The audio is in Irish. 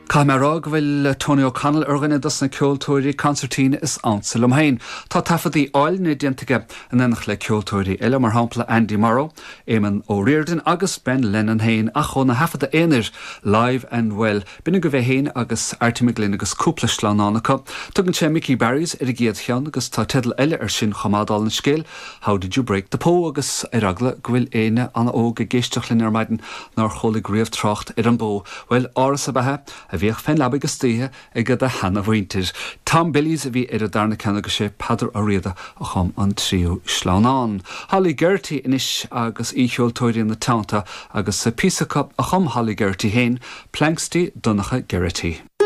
Camerag bhfuil Tony O'Connell organa dus na ceoltóirí concertína is ansel hain. Tá tafadaí áilna diantaige an enach le ceoltóirí eile mar hampla Andy Morrow, Éman Ó Riordan agus Ben Lennon hain a chun na hafada éanair live and well. Bina go bheith hain agus Artemi Glynn agus cúpla slánánacha. Tugann sé Mickey Barrys ar a géad cheann agus tá tedal eile ar sin chamadál na scéil. How did you break the pó agus ar agla go bhfuil éine anna óga géisteach linn ar maidin nar chola gríomh trocht ar an bó. Well, áras a bethe a bhíoh féin labba go stíthe ag a hana bhaintir. Tom Billies a bhí ar a darna cena go sé padar a riada a chum an tríú slánán. Holly Gerty inis agus ícheoltóirí na tánta agus sa písacap a chum Holly Gerty hain, plankstí dunacha Gerty.